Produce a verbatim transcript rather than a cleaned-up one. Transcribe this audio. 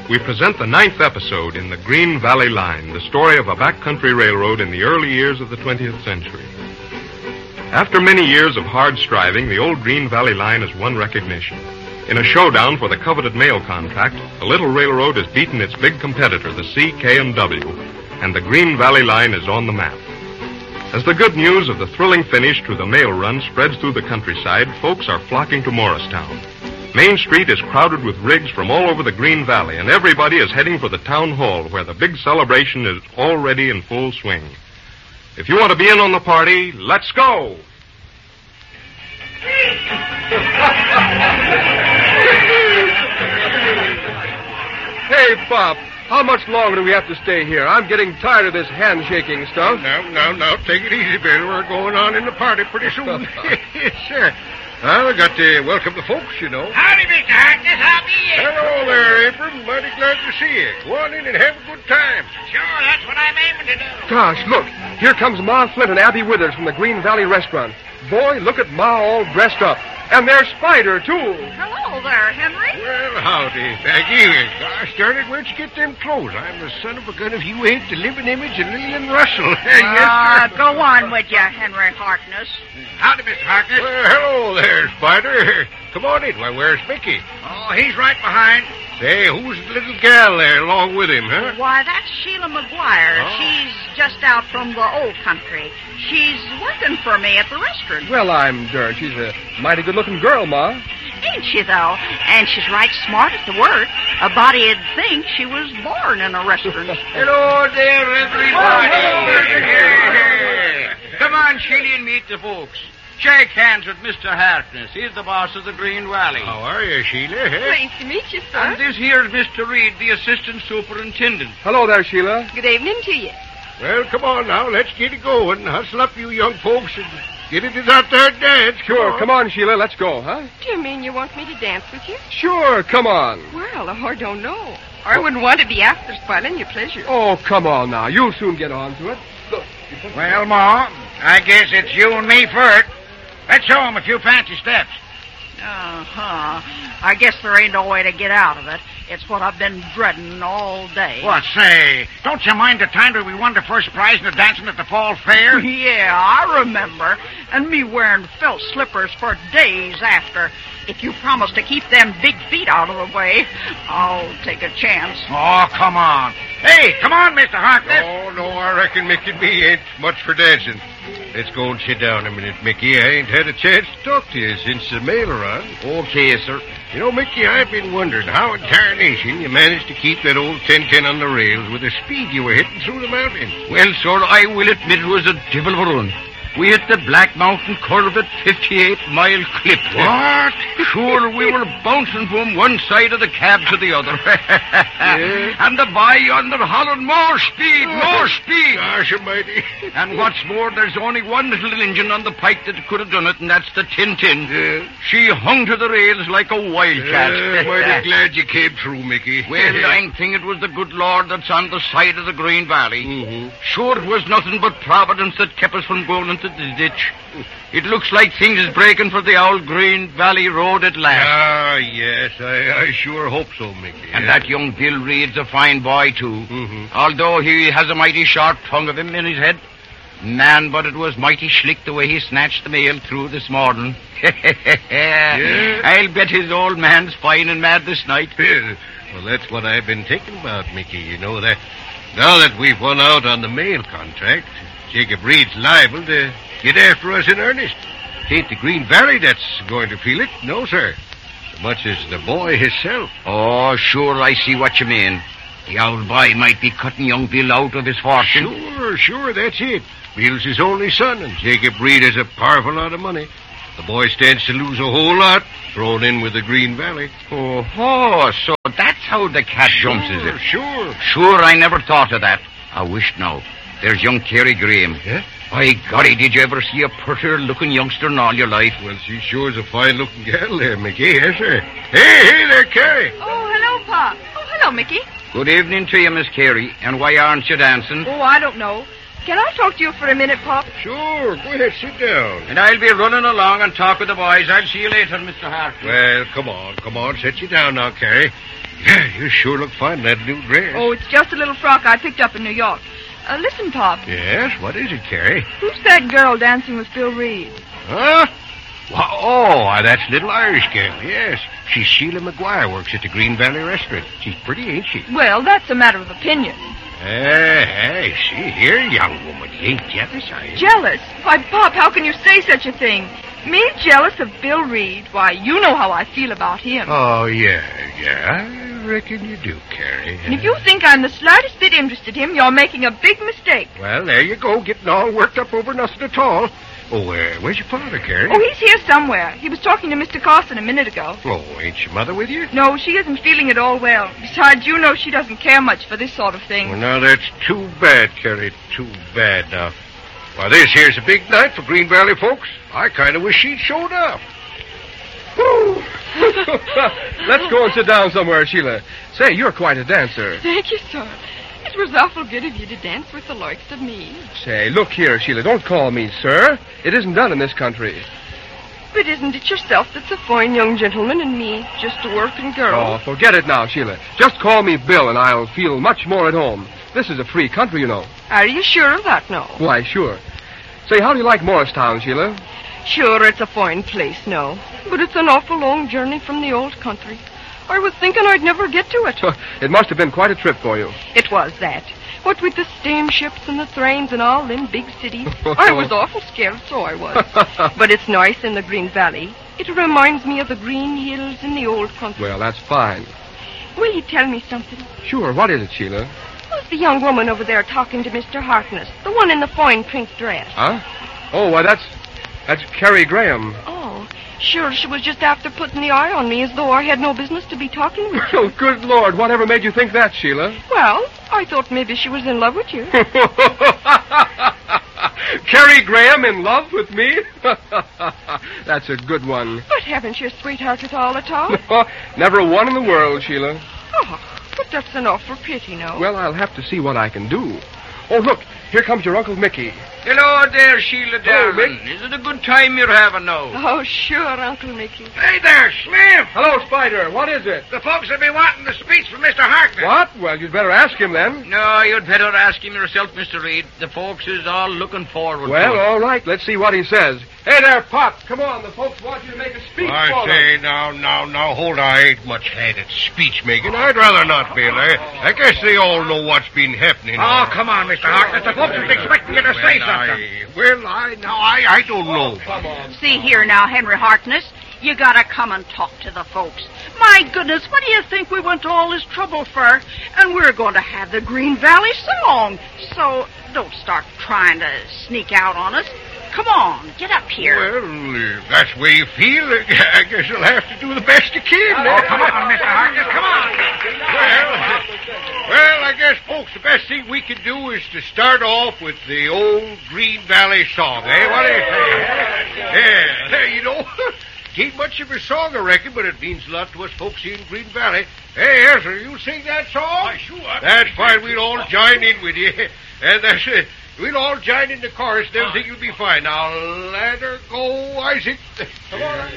we present the ninth episode in the Green Valley Line, the story of a backcountry railroad in the early years of the twentieth century. After many years of hard striving, the old Green Valley Line has won recognition. In a showdown for the coveted mail contract, the little railroad has beaten its big competitor, the C, K, and W, and the Green Valley Line is on the map. As the good news of the thrilling finish to the mail run spreads through the countryside, folks are flocking to Morristown. Main Street is crowded with rigs from all over the Green Valley, and everybody is heading for the town hall, where the big celebration is already in full swing. If you want to be in on the party, let's go! Hey, Pop, how much longer do we have to stay here? I'm getting tired of this handshaking stuff. Now, now, now, take it easy, Bill. We're going on in the party pretty soon. Yes, sir. Well, we got to welcome the folks, you know. Howdy, Mister Harkness. How be you? Hello there, Abram. Mighty glad to see you. Go on in and have a good time. Sure, that's what I'm aiming to do. Gosh, look. Here comes Ma Flint and Abby Withers from the Green Valley Restaurant. Boy, look at Ma all dressed up. And there's Spider, too. Hello there, Henry. Well, howdy, Maggie. Gosh darn it, where'd you get them clothes? I'm the son of a gun if you ain't the living image of Lillian Russell. Yes, Uh, sir. go on with you, Henry Harkness. Howdy, Mister Harkness. Well, hello there, Spider. Come on in. Why, where's Mickey? Oh, he's right behind. Say, who's the little gal there along with him, huh? Why, that's Sheila McGuire. Oh. She's just out from the old country. She's working for me at the restaurant. Well, I'm darned. She's a mighty good-looking girl, Ma. Ain't she, though? And she's right smart at the work. A body'd think she was born in a restaurant. Hello there, everybody. Oh, hello. Here. Come on, Sheila, and meet the folks. Shake hands with Mister Harkness. He's the boss of the Green Valley. How are you, Sheila? Huh? Nice to meet you, sir. And this here's Mister Reed, the assistant superintendent. Hello there, Sheila. Good evening to you. Well, come on now. Let's get it going. Hustle up, you young folks, and get it out there and dance. Come Sure, on. come on, Sheila. Let's go, huh? Do you mean you want me to dance with you? Sure, come on. Well, I don't know. I wouldn't want to be after spoiling your pleasure. Oh, come on now. You'll soon get on to it. Look. Well, Ma, I guess it's you and me first. Let's show 'em a few fancy steps. Uh-huh. I guess there ain't no way to get out of it. It's what I've been dreading all day. What, say, don't you mind the time that we won the first prize in the dancing at the fall fair? Yeah, I remember. And me wearing felt slippers for days after. If you promise to keep them big feet out of the way, I'll take a chance. Oh, come on. Hey, come on, Mister Harkness. Oh, no, I reckon Mickey and me ain't much for dancing. Let's go and sit down a minute, Mickey. I ain't had a chance to talk to you since the mail run. Okay, sir. You know, Mickey, I've been wondering how in tarnation you managed to keep that old ten ten on the rails with the speed you were hitting through the mountains. Well, sir, I will admit it was a devil of a run. We hit the Black Mountain curve at fifty-eight mile clip. What? Sure, we were bouncing from one side of the cab to the other. Yeah. And the boy yonder hollered, more speed, more speed. Gosh almighty. And what's more, there's only one little engine on the pike that could have done it, and that's the ten ten. Yeah. She hung to the rails like a wildcat. Uh, mighty glad you came through, Mickey. Well, I'm thinking it was the good Lord that's on the side of the Green Valley. Mm-hmm. Sure, it was nothing but Providence that kept us from going into the ditch. It looks like things is breaking for the old Green Valley Road at last. Ah, yes, I, I sure hope so, Mickey. And Yeah. that young Bill Reed's a fine boy, too. Mm-hmm. Although he has a mighty sharp tongue of him in his head. Man, but it was mighty slick the way he snatched the mail through this morning. Yeah. I'll bet his old man's fine and mad this night. Well, well, that's what I've been thinking about, Mickey. You know, that now that we've won out on the mail contract, Jacob Reed's liable to get after us in earnest. It ain't the Green Valley that's going to feel it. No, sir. So much as the boy himself. Oh, sure, I see what you mean. The old boy might be cutting young Bill out of his fortune. Sure, sure, that's it. Bill's his only son, and Jacob Reed has a powerful lot of money. The boy stands to lose a whole lot thrown in with the Green Valley. Oh, oh, so that's how the cat jumps, is it? Sure. Sure, I never thought of that. I wish now. There's young Carrie Graham. Yeah? By golly, did you ever see a prettier-looking youngster in all your life? Well, she sure is a fine-looking gal there, Mickey, yes, sir. Hey, hey there, Carrie. Oh, hello, Pa. Oh, hello, Mickey. Good evening to you, Miss Carey. And why aren't you dancing? Oh, I don't know. Can I talk to you for a minute, Pop? Sure, go ahead, sit down. And I'll be running along and talk with the boys. I'll see you later, Mister Hart. Well, come on, come on, sit you down now, Carrie. Yeah, you sure look fine in that new dress. Oh, it's just a little frock I picked up in New York. Uh, listen, Pop. Yes, what is it, Carrie? Who's that girl dancing with Bill Reed? Huh? Why, oh, why, that's little Irish gal, yes. She's Sheila McGuire, works at the Green Valley Restaurant. She's pretty, ain't she? Well, that's a matter of opinion. Hey, hey, see here, young woman. You ain't jealous, are you? Jealous? Why, Pop, how can you say such a thing? Me jealous of Bill Reed? Why, you know how I feel about him. Oh, yeah, yeah, I reckon you do, Carrie. And if you think I'm the slightest bit interested in him, you're making a big mistake. Well, there you go, getting all worked up over nothing at all. Oh, uh, where's your father, Carrie? Oh, he's here somewhere. He was talking to Mister Carson a minute ago. Oh, ain't your mother with you? No, she isn't feeling at all well. Besides, you know she doesn't care much for this sort of thing. Well, now, that's too bad, Carrie, too bad now. Why, this here's a big night for Green Valley folks. I kind of wish she'd showed up. Woo! Let's go and sit down somewhere, Sheila. Say, you're quite a dancer. Thank you, sir. It was awful good of you to dance with the likes of me. Say, look here, Sheila, don't call me sir. It isn't done in this country. But isn't it yourself that's a fine young gentleman and me just a working girl? Oh, forget it now, Sheila. Just call me Bill and I'll feel much more at home. This is a free country, you know. Are you sure of that now? Why, sure. Say, how do you like Morristown, Sheila? Sure, it's a fine place, no. But it's an awful long journey from the old country. I was thinking I'd never get to it. It must have been quite a trip for you. It was that. What with the steamships and the trains and all them big cities, I was awful scared, so I was. But it's nice in the Green Valley. It reminds me of the green hills in the old country. Well, that's fine. Will you tell me something? Sure, what is it, Sheila? Who's the young woman over there talking to Mister Harkness? The one in the fine pink dress. Huh? Oh, why, that's... that's Carrie Graham. Oh, sure, she was just after putting the eye on me as though I had no business to be talking with you. Oh, good Lord, whatever made you think that, Sheila? Well, I thought maybe she was in love with you. Carrie Graham in love with me? That's a good one. But haven't you a sweetheart at all at all? Never one in the world, Sheila. Oh, but that's an awful pity, no? Well, I'll have to see what I can do. Oh, look, here comes your Uncle Mickey. Hello there, Sheila Hello, darling. Mick. Is it a good time you're having now? Oh, sure, Uncle Mickey. Hey there, Slim. Hello, Spider. What is it? The folks have been wanting the speech from Mister Harkness. What? Well, you'd better ask him then. No, you'd better ask him yourself, Mister Reed. The folks is all looking forward Well, to it. all right. Let's see what he says. Hey there, Pop. Come on. The folks want you to make a speech I for say, them. now, now, now, hold on. I ain't much had at speech making. I'd rather not, Bill. I, I guess they all know what's been happening. Oh, come on, Mister Harkness. The folks is expecting you to say well, something. I, well, I, now, I, I don't know. Come on. See here now, Henry Harkness. You gotta come and talk to the folks. My goodness, what do you think we went to all this trouble for? And we're going to have the Green Valley song. So don't start trying to sneak out on us. Come on, get up here. Well, if that's the way you feel, I guess you'll have to do the best you can. Oh, come on, Mister Harkness, come on. Well, well, I guess, folks, the best thing we can do is to start off with the old Green Valley song, eh? What do you say? Yeah, there you know. It ain't much of a song, I reckon, but it means a lot to us folks here in Green Valley. Hey, Ezra, you sing that song? Why, sure. That's fine. We'll all join in with you. And that's it. We'll all join in the chorus and everything will be fine. Now, let her go, Isaac. Come on.